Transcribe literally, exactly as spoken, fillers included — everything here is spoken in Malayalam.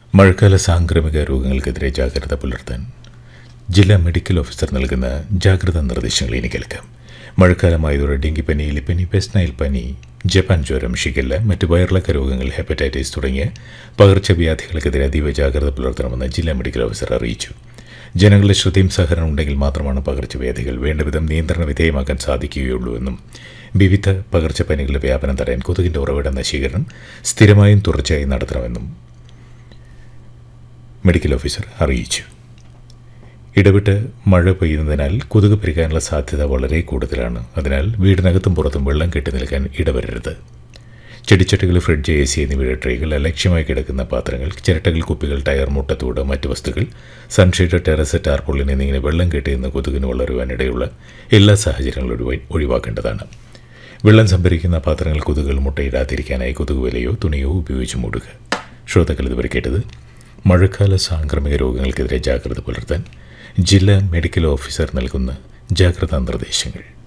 മഴക്കാല സാംക്രമിക രോഗങ്ങൾക്കെതിരെ ജാഗ്രത പുലർത്താൻ ജില്ലാ മെഡിക്കൽ ഓഫീസർ നൽകുന്ന ജാഗ്രതാ നിർദ്ദേശങ്ങൾ ഇനി കേൾക്കാം. മഴക്കാലമായതോടെ ഡെങ്കിപ്പനി, എലിപ്പനി, വെസ്റ്റ് നൈൽ പനി, ജപ്പാൻ ജ്വരം, ഷിഗല്ല, മറ്റ് വയറിളക്ക രോഗങ്ങൾ, ഹെപ്പറ്റൈറ്റിസ് തുടങ്ങിയ പകർച്ചവ്യാധികൾക്കെതിരെ അതീവ ജാഗ്രത പുലർത്തണമെന്ന് ജില്ലാ മെഡിക്കൽ ഓഫീസർ അറിയിച്ചു. ജനങ്ങളുടെ ശ്രദ്ധയും സഹകരണം ഉണ്ടെങ്കിൽ മാത്രമാണ് പകർച്ചവ്യാധികൾ വേണ്ടവിധം നിയന്ത്രണ വിധേയമാക്കാൻ സാധിക്കുകയുള്ളൂ എന്നും വിവിധ പകർച്ചപ്പനികളുടെ വ്യാപനം തടയാൻ കൊതുകിന്റെ ഉറവിട നശീകരണം സ്ഥിരമായും തുടർച്ചയായും നടത്തണമെന്നും മെഡിക്കൽ ഓഫീസർ അറിയിച്ചു. ഇടവിട്ട് മഴ പെയ്യുന്നതിനാൽ കൊതുക് പെരുകാനുള്ള സാധ്യത വളരെ കൂടുതലാണ്. അതിനാൽ വീടിനകത്തും പുറത്തും വെള്ളം കെട്ടി നിൽക്കാൻ ഇടവരരുത്. ചെടിച്ചട്ടികൾ, ഫ്രിഡ്ജ്, എ സി എന്നിവയുടെ ട്രേകൾ, അലക്ഷ്യമായി കിടക്കുന്ന പാത്രങ്ങൾ, ചിരട്ടകൾ, കുപ്പികൾ, ടയർ, മുട്ടത്തോട്, മറ്റ് വസ്തുക്കൾ, സൺഷെയ്ഡ്, ടെറസ്, ടാർപോളിൻ എന്നിങ്ങനെ വെള്ളം കെട്ടി നിന്ന് കൊതുകിന് വളരുവാനിടയുള്ള എല്ലാ സാഹചര്യങ്ങളും ഒഴിവാക്കേണ്ടതാണ്. വെള്ളം സംഭരിക്കുന്ന പാത്രങ്ങൾ കൊതുകുകൾ മുട്ടയിടാതിരിക്കാനായി കൊതുക് വലയോ തുണിയോ ഉപയോഗിച്ച് മൂടുക. ശ്രോതാക്കൾ ഇതുവരെ കേട്ടത് മഴക്കാല സാംക്രമിക രോഗങ്ങൾക്കെതിരെ ജാഗ്രത പുലർത്താൻ ജില്ലാ മെഡിക്കൽ ഓഫീസർ നൽകുന്ന ജാഗ്രതാ നിർദ്ദേശങ്ങൾ.